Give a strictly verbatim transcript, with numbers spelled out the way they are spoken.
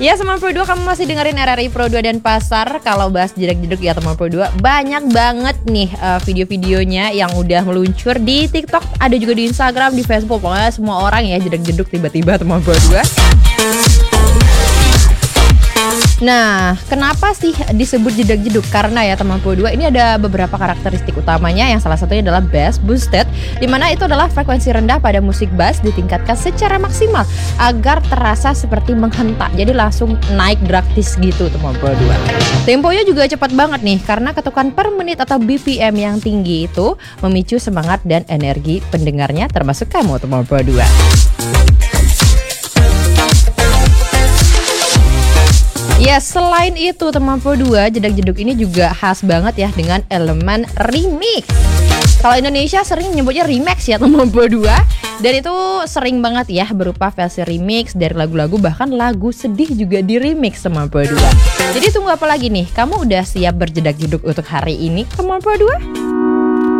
Ya teman Pro dua, kamu masih dengerin R R I Pro dua dan Pasar. Kalau bahas jedak-jeduk ya teman Pro dua, banyak banget nih uh, video-videonya yang udah meluncur di TikTok, ada juga di Instagram, di Facebook. Pokoknya semua orang ya jedak-jeduk tiba-tiba teman Pro dua. Nah, kenapa sih disebut jedak-jeduk? Karena ya teman Pro dua, ini ada beberapa karakteristik utamanya, yang salah satunya adalah bass boosted, dimana itu adalah frekuensi rendah pada musik bass ditingkatkan secara maksimal agar terasa seperti menghentak, jadi langsung naik drastis gitu teman Pro dua. Temponya juga cepat banget nih, karena ketukan per menit atau B P M yang tinggi itu memicu semangat dan energi pendengarnya, termasuk kamu teman Pro dua. Ya, selain itu teman Pro dua, jedak-jeduk ini juga khas banget ya dengan elemen remix. Kalau Indonesia sering nyebutnya remix ya teman Pro dua, dan itu sering banget ya berupa versi remix dari lagu-lagu, bahkan lagu sedih juga di remix teman Pro dua. Jadi tunggu apa lagi nih? Kamu udah siap berjedak-jeduk untuk hari ini teman Pro dua?